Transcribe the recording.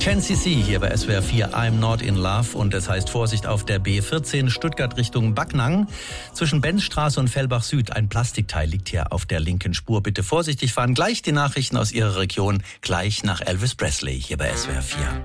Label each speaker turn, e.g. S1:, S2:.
S1: CanCC hier bei SWR 4, I'm Not in Love, und es heißt Vorsicht auf der B14 Stuttgart Richtung Backnang. Zwischen Benzstraße und Fellbach Süd, ein Plastikteil liegt hier auf der linken Spur. Bitte vorsichtig fahren. Gleich die Nachrichten aus Ihrer Region, gleich nach Elvis Presley hier bei SWR 4.